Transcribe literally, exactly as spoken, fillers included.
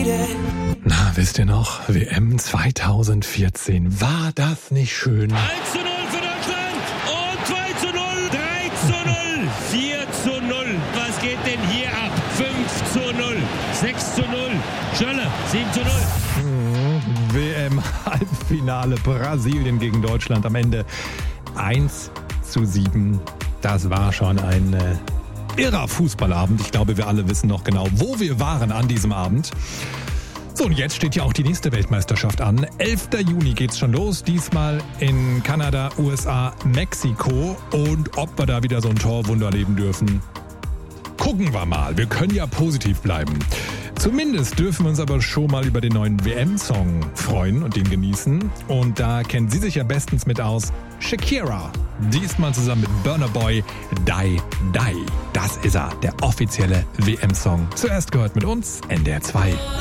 Na, wisst ihr noch, W M zweitausendvierzehn, war das nicht schön? eins zu null für Deutschland und zwei zu null, drei zu null, vier zu null. Was geht denn hier ab? fünf zu null, sechs zu null, Schölle, sieben zu null. W M-Halbfinale Brasilien gegen Deutschland am Ende eins zu sieben. Das war schon ein äh, irrer Fußballabend. Ich glaube, wir alle wissen noch genau, wo wir waren an diesem Abend. So, und jetzt steht ja auch die nächste Weltmeisterschaft an. elfter Juni geht's schon los. Diesmal in Kanada, U S A, Mexiko. Und ob wir da wieder so ein Torwunder erleben dürfen, gucken wir mal. Wir können ja positiv bleiben. Zumindest dürfen wir uns aber schon mal über den neuen W M-Song freuen und den genießen. Und da kennen Sie sich ja bestens mit aus. Shakira. Diesmal zusammen mit Burna Boy, Die Die. Das ist er, der offizielle W M-Song. Zuerst gehört mit uns N D R zwei.